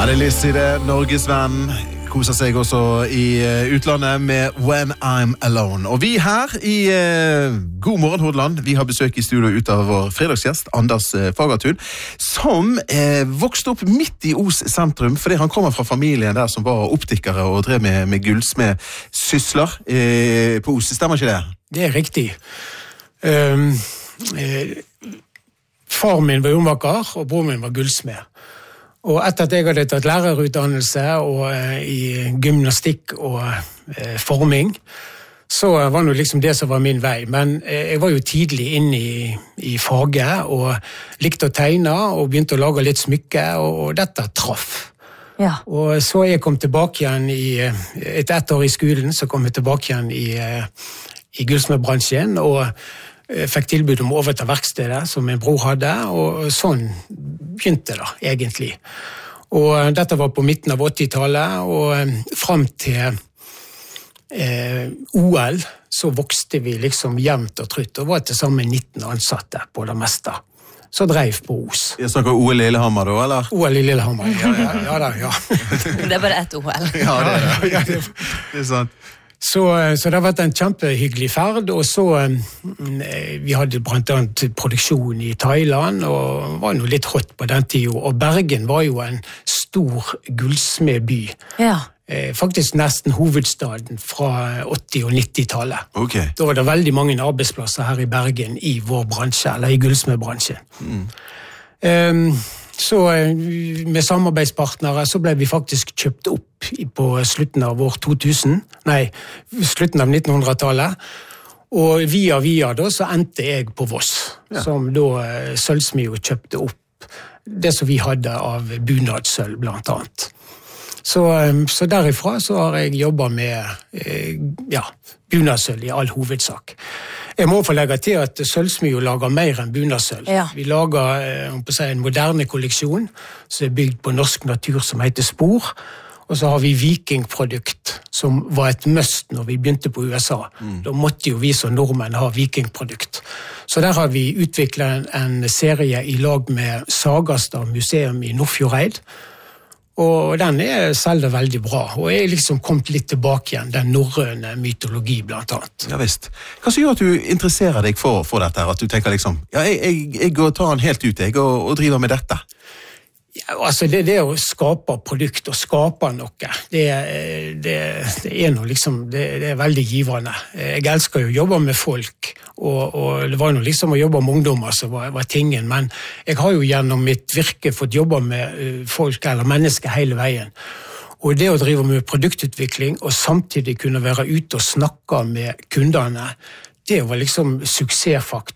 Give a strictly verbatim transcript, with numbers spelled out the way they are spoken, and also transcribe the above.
Ja, det er Lizzie det, Norges venn. Koser seg også i utlandet med When I'm Alone. Og vi her i uh, God morgen Hordaland, vi har besøk i studio ut av vår fredagsgjest, Anders uh, Fagertun, som uh, vokste opp midt i Os sentrum, fordi han kommer fra familien der som var optikere og drev med, med gullsmedsysler uh, på Os. Stemmer ikke det? Det er riktig. Um, uh, far min var jordmaker, og bror min var gullsmed. Og etter at jeg hadde tatt lærerutdannelse og eh, i gymnastikk og eh, forming, så var det liksom det som var min vei. Men eh, jeg var jo tidlig inne i, i faget og likte å tegne og begynte å lage litt smykke, og, og dette traff. Ja. Og så jeg kom tilbake igjen i, etter ett år i skolen, så kom jeg tilbake igjen i, i gullsmedbransjen, og jeg fikk tilbud om å overta verkstedet som min bror hadde, og sånn begynte det egentlig. Og dette var på midten av åttitallet, og frem til eh, O L så vokste vi liksom jevnt og trutt, og var til sammen nitten ansatte på det meste. Så drev på Os. Jeg snakker O L i Lillehammer da, eller? O L i Lillehammer, ja, ja, ja da, ja. Det er bare ett O L. Ja, det er det. Ja, det, det er sant. Så, så det har vært en kjempehyggelig ferd, og så vi hadde blant annet produksjon i Thailand, og var jo litt hot på den tiden, og Bergen var jo en stor gullsmedby. Ja. Faktisk nesten hovedstaden fra åtti- og nittitallet. Okay. Da var det veldig mange arbeidsplasser her i Bergen i vår bransje, eller i gullsmedbransjen. Mm. Um, Så med samarbeidspartnere så ble vi faktisk kjøpt opp på slutten av år to tusen, nei, slutten av nittenhundretallet, og via via da så endte jeg på Voss, ja. Som da Sølvsmio kjøpte opp det som vi hadde av bunadssølv blant annet. Så, så derifra så har jeg jobbet med ja, bunadssølv i all hovedsak. Jeg må få legge til at Sølvsmio lager mer enn bunadssølv. Ja. Vi lager om på å si, en moderne kolleksjon som er bygd på norsk natur som heter Spor, og så har vi vikingprodukt som var et must når vi begynte på U S A. Mm. Da måtte jo vi som nordmenn ha vikingprodukt. Så der har vi utviklet en serie i lag med Sagastad museum i Nordfjordeid, og den er selger veldig bra, og jeg er liksom kommet litt tilbake igjen, den norrøne mytologi blant annet. Ja visst. Hva som gjør at du interesserer deg for, for dette her? At du tenker liksom, ja, jeg, jeg, jeg går og tar den helt ut, jeg, og, og driver med dette? Ja, altså det, det å skape produkt og skape noe, det, det, det er noe liksom, det, det er veldig givende. Jeg elsker jo å jobbe med folk, og, og det var jo liksom å jobbe med ungdommer som var, var tingen, men jeg har jo gjennom mitt virke fått jobbe med folk eller mennesker hele veien. Og det å drive med produktutvikling og samtidig kunne være ute og snakke med kundene, det var liksom suksessfaktor.